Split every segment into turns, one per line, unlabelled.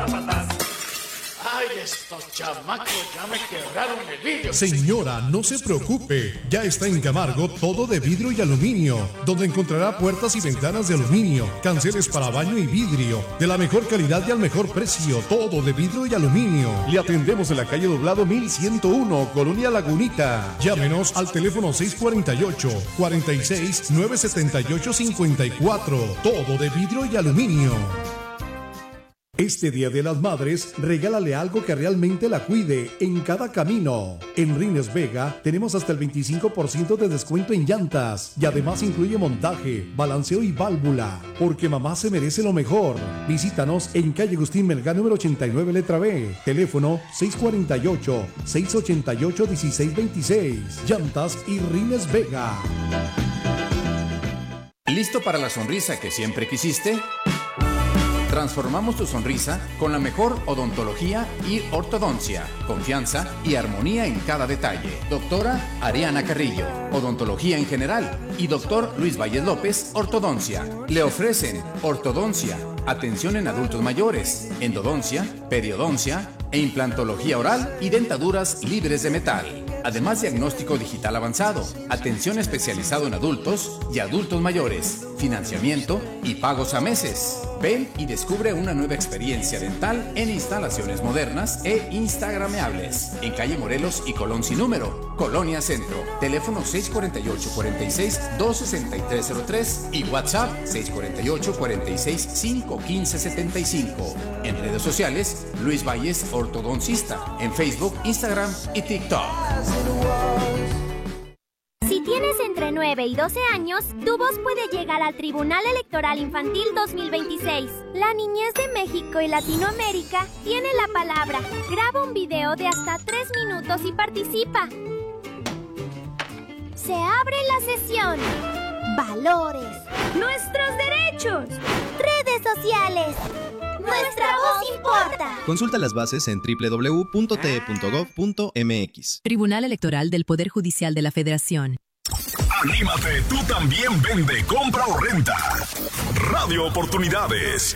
Ay, estos chamacos ya me quebraron el vidrio.
Señora, no se preocupe. Ya está en Camargo todo de vidrio y aluminio, donde encontrará puertas y ventanas de aluminio, canceles para baño y vidrio, de la mejor calidad y al mejor precio. Todo de vidrio y aluminio. Le atendemos en la calle Doblado 1101, Colonia Lagunita. Llámenos al teléfono 648-46-978-54. Todo de vidrio y aluminio. Este Día de las Madres, regálale algo que realmente la cuide en cada camino. En Rines Vega tenemos hasta el 25% de descuento en llantas y además incluye montaje, balanceo y válvula, porque mamá se merece lo mejor. Visítanos en calle Agustín Melgar número 89 letra B, teléfono 648-688-1626. Llantas y Rines Vega.
¿Listo para la sonrisa que siempre quisiste? Transformamos tu sonrisa con la mejor odontología y ortodoncia, confianza y armonía en cada detalle. Doctora Ariana Carrillo, odontología en general, y doctor Luis Valles López, ortodoncia. Le ofrecen ortodoncia, atención en adultos mayores, endodoncia, periodoncia e implantología oral y dentaduras libres de metal. Además, diagnóstico digital avanzado, atención especializado en adultos y adultos mayores, financiamiento y pagos a meses. Ven y descubre una nueva experiencia dental en instalaciones modernas e instagrameables. En calle Morelos y Colón sin número, Colonia Centro. Teléfono 648-46-26303 y WhatsApp 648-46-51575. En redes sociales, Luis Valles Ortodoncista. En Facebook, Instagram y TikTok.
Si tienes entre 9 y 12 años, tu voz puede llegar al Tribunal Electoral Infantil 2026. La niñez de México y Latinoamérica tiene la palabra. Graba un video de hasta 3 minutos y participa. Se abre la sesión. Valores. Nuestros derechos. Redes sociales. Nuestra voz importa.
Consulta las bases en www.te.gov.mx.
Tribunal Electoral del Poder Judicial de la Federación.
Anímate, tú también vende, compra o renta. Radio Oportunidades.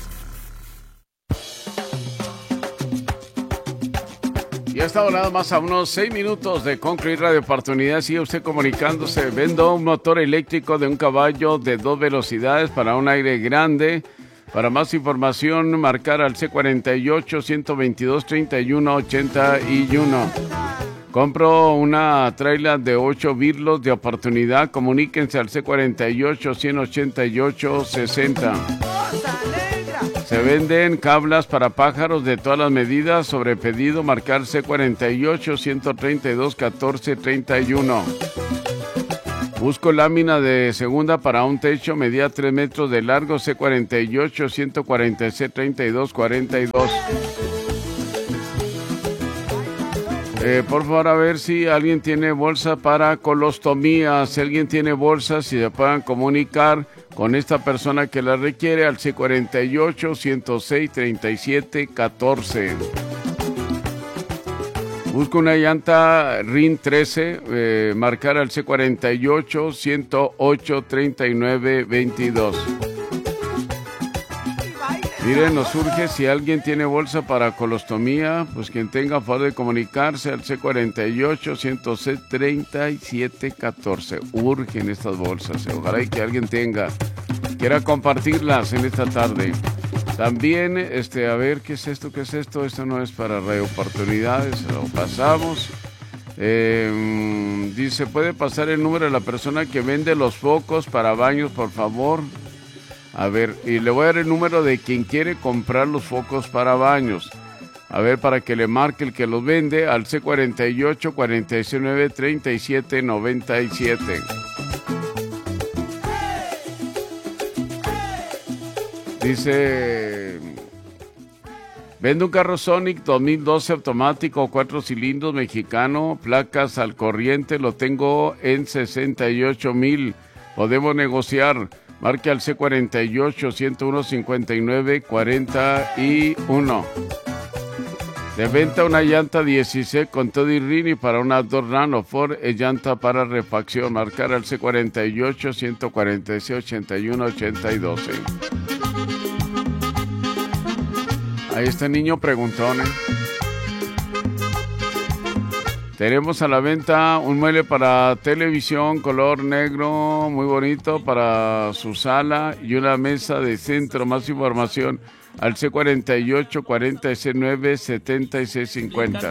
Ya está nada más a unos 6 minutos de concluir Radio Oportunidad. Sigue usted comunicándose. Vendo un motor eléctrico de 1 caballo de 2 velocidades para un aire grande. Para más información, marcar al C48-122-3181. Compro una trailer de 8 birlos de oportunidad. Comuníquense al C48-188-60. Se venden cablas para pájaros de todas las medidas. Sobre pedido, marcar C48-132-1431. Busco lámina de segunda para un techo, medida 3 metros de largo, C48-146-3242. Por favor, a ver si alguien tiene bolsa para colostomía. Si alguien tiene bolsa, si se puedan comunicar con esta persona que la requiere al C48-106-3714. Busco una llanta RIN 13, marcar al C48-108-3922. Miren, nos surge si alguien tiene bolsa para colostomía, pues quien tenga favor de comunicarse al C48-106-3714. Urgen estas bolsas, ojalá y que alguien quiera compartirlas en esta tarde. También, a ver, ¿qué es esto? Esto no es para Radio Oportunidades, lo pasamos. Dice, ¿puede pasar el número de la persona que vende los focos para baños, por favor? A ver, y le voy a dar el número de quien quiere comprar los focos para baños. A ver, para que le marque el que los vende al C48-49-3797. Dice, vende un carro Sonic 2012 automático, 4 cilindros mexicano, placas al corriente, lo tengo en 68,000. Podemos negociar. Marque al C48-101-59-41. De venta una llanta 16 con todo y rin y para una Dornano Ford es llanta para refacción. Marcar al C48-146-81-82. Ahí está el niño preguntón, Tenemos a la venta un mueble para televisión color negro, muy bonito, para su sala, y una mesa de centro. Más información al C48 469 7650.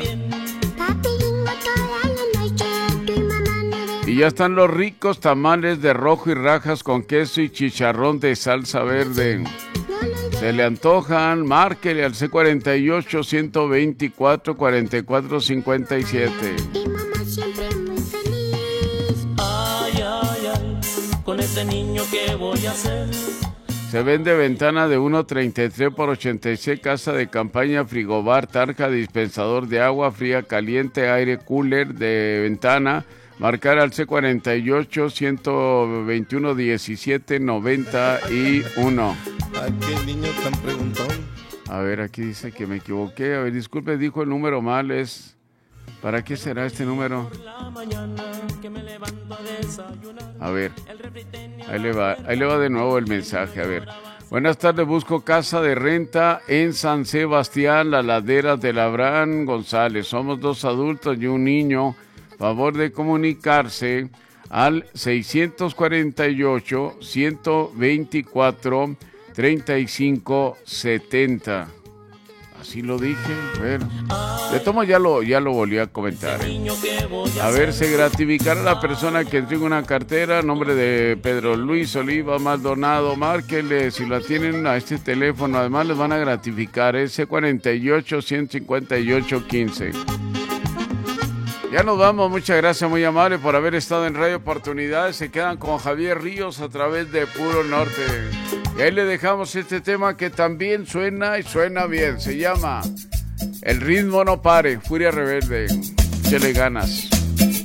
Y ya están los ricos tamales de rojo y rajas con queso y chicharrón de salsa verde. Se le antojan, márquele al C48 124 44 57.
Y mamá siempre muy feliz. Ay, ay, ay, con ese niño ¿qué voy a hacer?
Se vende ventana de 1.33 por 86, casa de campaña, frigobar, tarja, dispensador de agua fría, caliente, aire, cooler de ventana. Marcar al C48 121 17 91.
¿A qué niño tan preguntón?
A ver, aquí dice que me equivoqué. A ver, disculpe, dijo el número mal. ¿Para qué será este número? A ver, ahí le va de nuevo el mensaje. A ver, buenas tardes, busco casa de renta en San Sebastián, las laderas de Abraham González. Somos 2 adultos y un niño. Favor de comunicarse al 648 124 3570. Así lo dije. Bueno, de tomo ya lo volví a comentar. A ver, se gratificará la persona que entregue una cartera. Nombre de Pedro Luis Oliva Maldonado. Márquele si la tienen a este teléfono. Además les van a gratificar. Ese 48 158 15. Ya nos vamos, muchas gracias, muy amable por haber estado en Radio Oportunidades. Se quedan con Javier Ríos a través de Puro Norte. Y ahí le dejamos este tema que también suena y suena bien. Se llama El ritmo no pare, Furia Rebelde. Échale ganas.